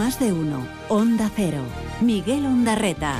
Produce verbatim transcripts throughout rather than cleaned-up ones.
Más de uno. Onda Cero. Miguel Ondarreta.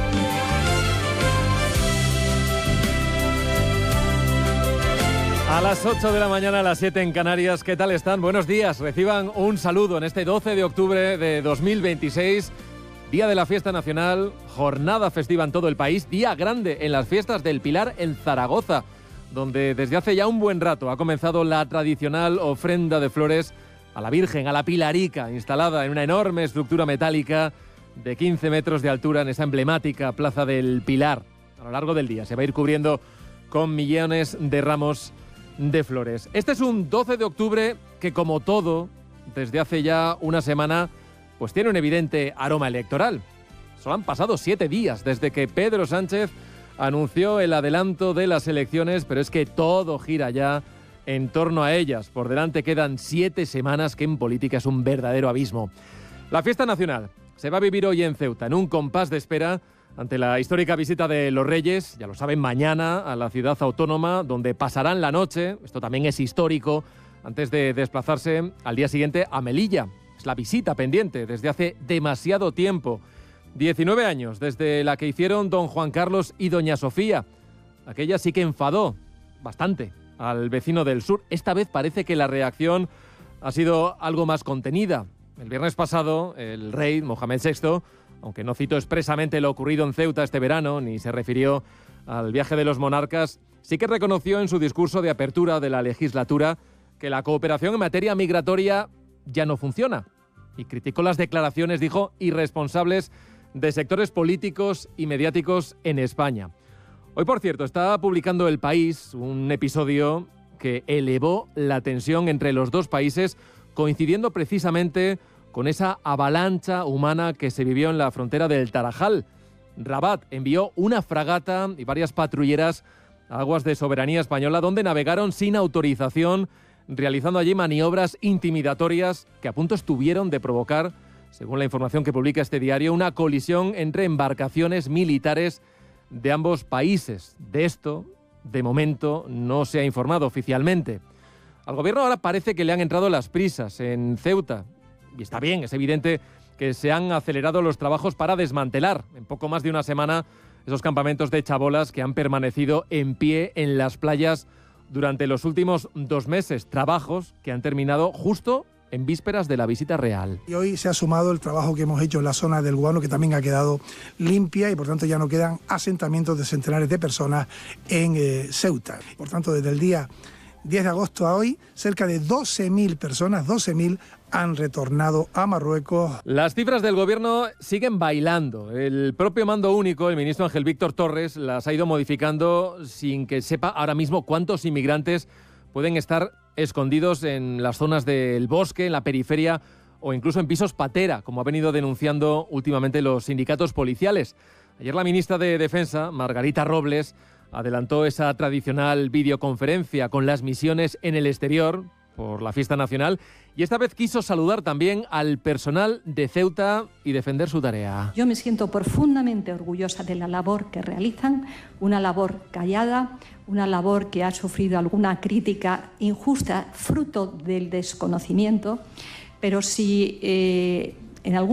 A las ocho de la mañana, a las siete en Canarias. ¿Qué tal están? Buenos días. Reciban un saludo en este doce de octubre de dos mil veintiséis, día de la fiesta nacional, jornada festiva en todo el país, día grande en las fiestas del Pilar en Zaragoza, donde desde hace ya un buen rato ha comenzado la tradicional ofrenda de flores a la Virgen, a la Pilarica, instalada en una enorme estructura metálica de quince metros de altura en esa emblemática Plaza del Pilar. A lo largo del día se va a ir cubriendo con millones de ramos de flores. Este es un doce de octubre que, como todo, desde hace ya una semana, pues tiene un evidente aroma electoral. Solo han pasado siete días desde que Pedro Sánchez anunció el adelanto de las elecciones, pero es que todo gira ya en torno a ellas. Por delante quedan siete semanas, que en política es un verdadero abismo. La fiesta nacional se va a vivir hoy en Ceuta, en un compás de espera ante la histórica visita de los Reyes, ya lo saben, mañana a la ciudad autónoma, donde pasarán la noche, esto también es histórico, antes de desplazarse al día siguiente a Melilla. Es la visita pendiente desde hace demasiado tiempo. diecinueve años desde la que hicieron don Juan Carlos y doña Sofía. Aquella sí que enfadó bastante al vecino del sur. Esta vez parece que la reacción ha sido algo más contenida. El viernes pasado, el rey Mohamed sexto, aunque no citó expresamente lo ocurrido en Ceuta este verano, ni se refirió al viaje de los monarcas, sí que reconoció en su discurso de apertura de la legislatura que la cooperación en materia migratoria ya no funciona. Y criticó las declaraciones, dijo, irresponsables de sectores políticos y mediáticos en España. Hoy, por cierto, está publicando El País un episodio que elevó la tensión entre los dos países, coincidiendo precisamente con esa avalancha humana que se vivió en la frontera del Tarajal. Rabat envió una fragata y varias patrulleras a aguas de soberanía española, donde navegaron sin autorización, realizando allí maniobras intimidatorias que a punto estuvieron de provocar, según la información que publica este diario, una colisión entre embarcaciones militares de ambos países. De esto, de momento, no se ha informado oficialmente. Al gobierno ahora parece que le han entrado las prisas en Ceuta. Y está bien, es evidente que se han acelerado los trabajos para desmantelar en poco más de una semana esos campamentos de chabolas que han permanecido en pie en las playas durante los últimos dos meses. Trabajos que han terminado justo en vísperas de la visita real. Y hoy se ha sumado el trabajo que hemos hecho en la zona del Guano, que también ha quedado limpia y por tanto ya no quedan asentamientos de centenares de personas en eh, Ceuta. Por tanto, desde el día diez de agosto a hoy, cerca de doce mil personas, doce mil, han retornado a Marruecos. Las cifras del gobierno siguen bailando. El propio mando único, el ministro Ángel Víctor Torres, las ha ido modificando sin que sepa ahora mismo cuántos inmigrantes pueden estar escondidos en las zonas del bosque, en la periferia o incluso en pisos patera, como ha venido denunciando últimamente los sindicatos policiales. Ayer la ministra de Defensa, Margarita Robles, adelantó esa tradicional videoconferencia con las misiones en el exterior por la fiesta nacional y esta vez quiso saludar también al personal de Ceuta y defender su tarea. Yo me siento profundamente orgullosa de la labor que realizan, una labor callada, una labor que ha sufrido alguna crítica injusta, fruto del desconocimiento, pero si eh, en algún